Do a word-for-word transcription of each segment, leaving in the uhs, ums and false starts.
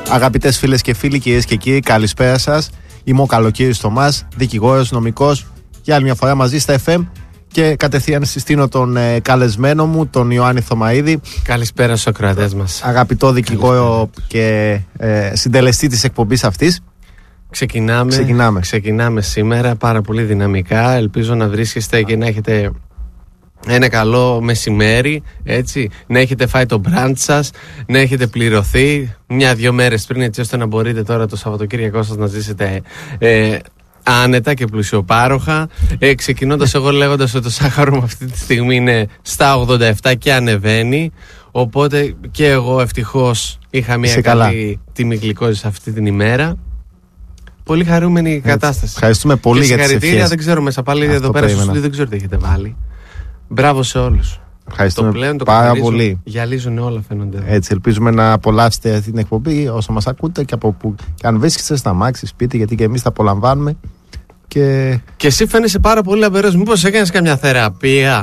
Αγαπητές φίλες και φίλοι, κυρίες και κύριοι, καλησπέρα σας. Είμαι ο Καλοκύρης Θωμάς, δικηγόρος, νομικός, για άλλη μια φορά μαζί στα εφ εμ και κατευθείαν συστήνω τον ε, καλεσμένο μου, τον Ιωάννη Θωμαίδη. Καλησπέρα στους ακροατές μας. Αγαπητό δικηγόρο και ε, συντελεστή της εκπομπής αυτής. Ξεκινάμε, Ξεκινάμε. ξεκινάμε σήμερα πάρα πολύ δυναμικά. Ελπίζω να βρίσκεστε και να έχετε ένα καλό μεσημέρι, έτσι, να έχετε φάει το μπραντ σας, να έχετε πληρωθεί μια-δυο μέρες πριν, έτσι ώστε να μπορείτε τώρα το Σαββατοκύριακό σας να ζήσετε ε, άνετα και πλουσιοπάροχα. Ε, ξεκινώντας εγώ λέγοντας ότι το σάχαρο μου αυτή τη στιγμή είναι στα ογδόντα επτά και ανεβαίνει, οπότε και εγώ ευτυχώς είχα μια Είσαι καλή καλά. τιμή γλυκόζης αυτή την ημέρα. Πολύ χαρούμενη η κατάσταση. Ευχαριστούμε πολύ και για τις συγχαρητήρια, ευχές. δεν ξέρω μέσα πάλι Αυτό εδώ πέρα στο περίμενα. στούντιο, δεν ξέρω τι έχετε βάλει. Μπράβο σε όλους. Ευχαριστούμε Το πλέον το πάρα καθαρίζουν, πολύ. Γυαλίζουν όλα, φαίνονται. Έτσι, ελπίζουμε να απολαύσετε αυτή την εκπομπή όσο μας ακούτε και από που και αν βρίσκεστε στα μάξι, σπίτι, γιατί και εμείς τα απολαμβάνουμε. Και, και εσύ φαίνεσαι πάρα πολύ λαμπερός. Μήπως έκανες καμιά θεραπεία?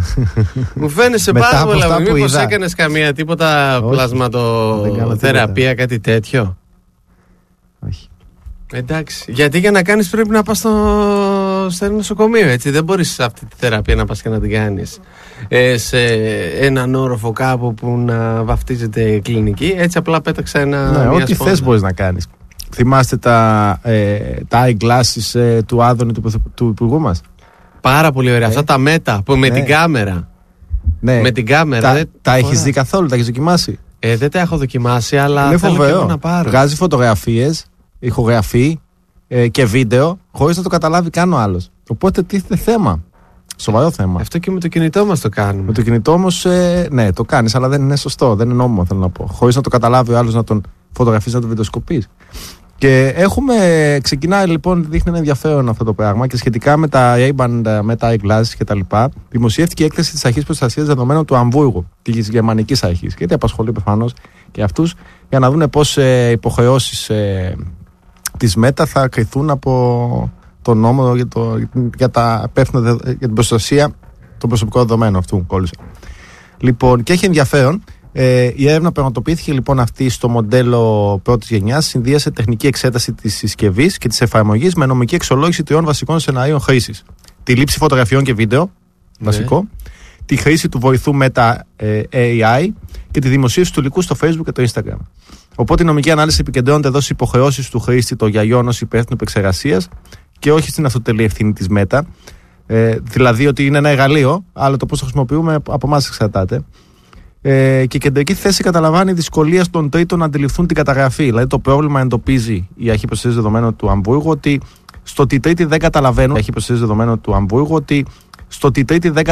Μου φαίνεσαι Μετά πάρα από πολύ αυτά λαμπερός. που Μήπως είδα. έκανες καμία τίποτα Όχι, δεν κάνω πλασματοθεραπεία, τίποτα. κάτι τέτοιο? όχι. Εντάξει. Γιατί για να κάνεις πρέπει να πας στο, στο νοσοκομείο, έτσι. Δεν μπορείς αυτή τη θεραπεία να πας και να την κάνεις ε, σε έναν όροφο κάπου που να βαφτίζεται κλινική. Έτσι απλά πέταξα ένα. Ναι, μια ό,τι σπόντα. θες μπορείς να κάνεις. Θυμάστε τα, ε, τα eyeglasses ε, του Άδωνη του, πρωθυ- του υπουργού μας? Πάρα πολύ ωραία. Αυτά τα μέτα που με Ναι. την κάμερα. Ναι. Με την κάμερα. Τα, δεν- τα έχεις φοράς. δει καθόλου, τα έχεις δοκιμάσει? Ε, δεν τα έχω δοκιμάσει, αλλά Είναι θέλω και εγώ φοβερό. να πάρω. Βγάζει φωτογραφίες, ηχογραφεί ε, και βίντεο χωρίς να το καταλάβει καν ο άλλος. Οπότε τίθεται θέμα. Σοβαρό θέμα. Αυτό και με το κινητό μας το κάνουμε. Με το κινητό όμως, ε, ναι, το κάνεις, αλλά δεν είναι σωστό, δεν είναι νόμιμο, θέλω να πω. Χωρίς να το καταλάβει ο άλλος, να τον φωτογραφείς, να τον βιντεοσκοπείς. Και έχουμε, ξεκινάει λοιπόν, δείχνει ένα ενδιαφέρον αυτό το πράγμα και σχετικά με τα Ray-Ban, με τα eyeglasses και τα λοιπά, δημοσιεύτηκε η έκθεση της Αρχής Προστασίας Δεδομένων του Αμβούργου, της Γερμανικής Αρχής, γιατί απασχολεί προφανώς και αυτούς, για να δούνε πώς ε, υποχρεώσεις ε, της ΜΕΤΑ θα κριθούν από τον νόμο για, το, για, τα, για την προστασία των προσωπικών δεδομένων αυτού. Κόλλησα. Λοιπόν, και έχει ενδιαφέρον. Ε, η έρευνα πραγματοποιήθηκε λοιπόν αυτή στο μοντέλο πρώτης γενιάς. Συνδύασε τεχνική εξέταση της συσκευής και της εφαρμογής με νομική εξολόγηση τριών βασικών σενάριων χρήσης. Τη λήψη φωτογραφιών και βίντεο, Ναι. βασικό. Τη χρήση του βοηθού Meta ε, έι άι και τη δημοσίευση του υλικού στο Facebook και το Instagram. Οπότε η νομική ανάλυση επικεντρώνεται εδώ στις υποχρεώσεις του χρήστη των γιαγιών ως υπεύθυνου επεξεργασίας και όχι στην αυτοτελή ευθύνη της Meta. Ε, δηλαδή ότι είναι ένα εργαλείο, αλλά το πώς το χρησιμοποιούμε από εμάς εξαρτάται. Ε, και κεντρική θέση καταλαμβάνει η δυσκολία των τρίτων να αντιληφθούν την καταγραφή. Δηλαδή, το πρόβλημα εντοπίζει η Αρχή Προστασίας Δεδομένων του Αμβούργου ότι στο ότι οι τρίτοι δεν καταλαβαίνουν. Η Αρχή Προστασίας Δεδομένων του Αμβούργου ότι στο ότι οι τρίτοι δεν